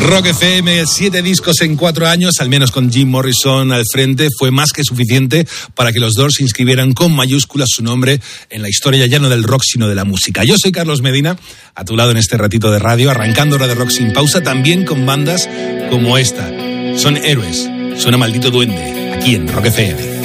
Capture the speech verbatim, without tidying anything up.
Rock F M, siete discos en cuatro años, al menos con Jim Morrison al frente, fue más que suficiente para que los Doors inscribieran con mayúsculas su nombre en la historia ya no del rock, sino de la música. Yo soy Carlos Medina, a tu lado en este ratito de radio, arrancando Hora de Rock sin pausa, también con bandas como esta. Son héroes, suena Maldito Duende, aquí en Rock F M.